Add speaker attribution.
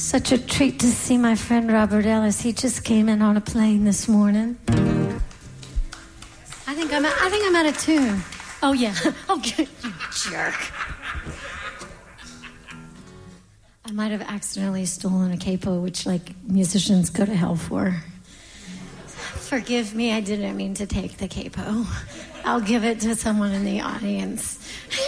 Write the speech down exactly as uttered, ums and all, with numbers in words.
Speaker 1: Such a treat to see my friend Robert Ellis. He just came in on a plane this morning. I think I'm. I think I'm out of tune. Oh yeah. Oh, you jerk. I might have accidentally stolen a capo, which like musicians go to hell for. Forgive me. I didn't mean to take the capo. I'll give it to someone in the audience.